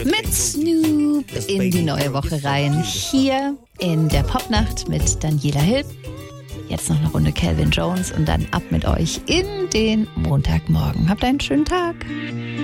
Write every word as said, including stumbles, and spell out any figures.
mit Snoop in die neue Woche rein. Hier in der Popnacht mit Daniela Hill. Jetzt noch eine Runde Calvin Jones und dann ab mit euch in den Montagmorgen. Habt einen schönen Tag.